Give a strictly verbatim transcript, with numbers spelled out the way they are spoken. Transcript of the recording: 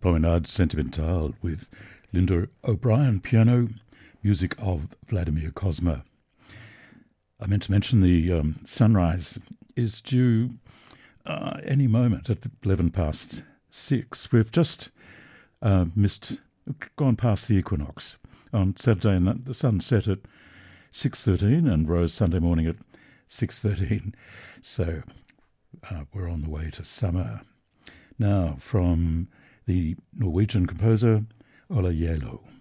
Promenade Sentimentale with Linda O'Brien piano, music of Vladimir Kozma. I meant to mention the um, sunrise is due uh, any moment at eleven past six. We've just uh, missed, gone past the equinox on Saturday, and the sun set at six thirteen and rose Sunday morning at six thirteen. So uh, we're on the way to summer. Now, from the Norwegian composer Ola Gjeilo.